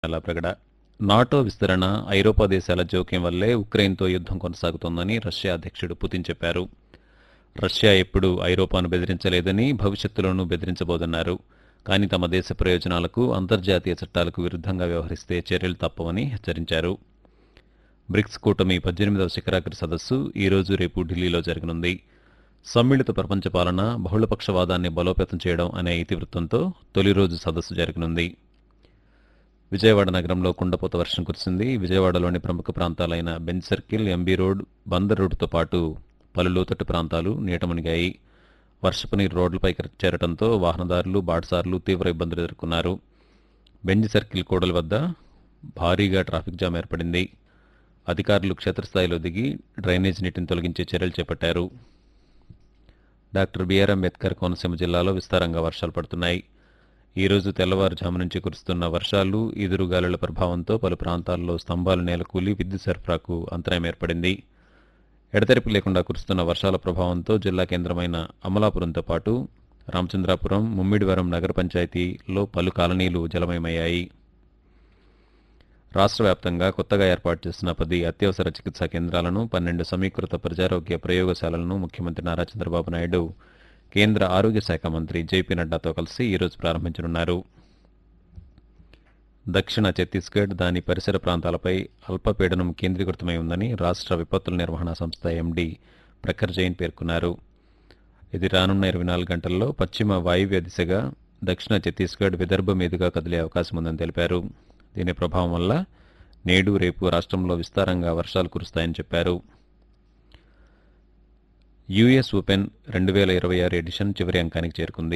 అలా ప్రగడ నాటో విస్తరణ ఐరోపా దేశాల జోక్యం వల్లే ఉక్రెయిన్తో యుద్ధం కొనసాగుతోందని రష్యా అధ్యక్షుడు పుతిన్ చెప్పారు. రష్యా ఎప్పుడూ ఐరోపాను బెదిరించలేదని, భవిష్యత్తులోనూ బెదిరించబోదన్నారు. కానీ తమ దేశ ప్రయోజనాలకు, అంతర్జాతీయ చట్టాలకు విరుద్ధంగా వ్యవహరిస్తే చర్యలు తప్పవని హెచ్చరించారు. బ్రిక్స్ కూటమి 18వ శిఖరాగ్ర సదస్సు ఈరోజు రేపు ఢిల్లీలో జరగనుంది. సమ్మిళిత ప్రపంచ పాలన, బహుళపక్షవాదాన్ని బలోపేతం చేయడం అనే ఇతివృత్తంతో తొలి రోజు సదస్సు జరగనుంది. విజయవాడ నగరంలో కుండపోత వర్షం కురిసింది. విజయవాడలోని ప్రముఖ ప్రాంతాలైన Benz circle, MB road, Bandar రోడ్డుతో పాటు పలు లోతట్టు ప్రాంతాలు నీట మునిగాయి. వర్షపు నీరు రోడ్లపైకి చేరడంతో వాహనదారులు, బాటసారులు తీవ్ర ఇబ్బందులు ఎదుర్కొన్నారు. బెంజ్ సర్కిల్ కూడలి వద్ద భారీగా ట్రాఫిక్ జామ్ ఏర్పడింది. అధికారులు క్షేత్రస్థాయిలో దిగి డ్రైనేజ్ నీటిని తొలగించే చర్యలు చేపట్టారు. డాక్టర్ బిఆర్ అంబేద్కర్ కోనసీమ జిల్లాలో విస్తారంగా వర్షాలు పడుతున్నాయి. ఈ రోజు తెల్లవారుజాము నుంచి కురుస్తున్న వర్షాలు, ఈదురుగాలుల ప్రభావంతో పలు ప్రాంతాల్లో స్తంభాలు నేలకూలి విద్యుత్ సరఫరాకు అంతరాయం ఏర్పడింది. ఎడతెరిపి లేకుండా కురుస్తున్న వర్షాల ప్రభావంతో జిల్లా కేంద్రమైన అమలాపురంతో పాటు రామచంద్రాపురం, ముమ్మిడివరం నగర పంచాయతీలో పలు కాలనీలు జలమయమయ్యాయి. రాష్ట్ర వ్యాప్తంగా కొత్తగా ఏర్పాటు చేసిన 10 అత్యవసర చికిత్సా కేంద్రాలను, 12 సమీకృత ప్రజారోగ్య ప్రయోగశాలలను ముఖ్యమంత్రి నారా చంద్రబాబు నాయుడు కేంద్ర ఆరోగ్య శాఖ మంత్రి జేపీ నడ్డాతో కలిసి ఈరోజు ప్రారంభించనున్నారు. దక్షిణ ఛత్తీస్గఢ్, దాని పరిసర ప్రాంతాలపై అల్పపీడనం కేంద్రీకృతమై ఉందని రాష్ట్ర విపత్తుల నిర్వహణ సంస్థ ఎండీ ప్రఖర్ జైన్ పేర్కొన్నారు. ఇది రానున్న 24 గంటల్లో పశ్చిమ వాయువ్య దిశగా దక్షిణ ఛత్తీస్గఢ్, విదర్భ మీదుగా కదిలే అవకాశం ఉందని తెలిపారు. దీని ప్రభావం వల్ల నేడు, రేపు రాష్ట్రంలో విస్తారంగా వర్షాలు కురుస్తాయని చెప్పారు. యుఎస్ ఓపెన్ 2026 ఎడిషన్ చివరి అంకానికి చేరుకుంది.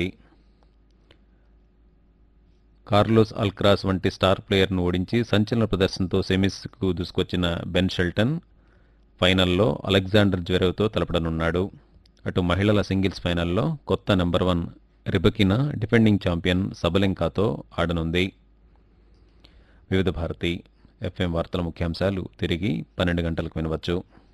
కార్లోస్ అల్క్రాస్ వంటి స్టార్ ప్లేయర్ను ఓడించి సంచలన ప్రదర్శనతో సెమీస్కు దూసుకొచ్చిన బెన్ షెల్టన్ ఫైనల్లో అలెగ్జాండర్ జ్వెరెవ్తో తలపడనున్నాడు. అటు మహిళల సింగిల్స్ ఫైనల్లో కొత్త నెంబర్ 1 రిబకినా డిఫెండింగ్ ఛాంపియన్ సబలెంకాతో ఆడనుంది. వివిధ భారతి ఎఫ్ఎం వార్తల ముఖ్యాంశాలు తిరిగి 12 గంటలకు వినవచ్చు.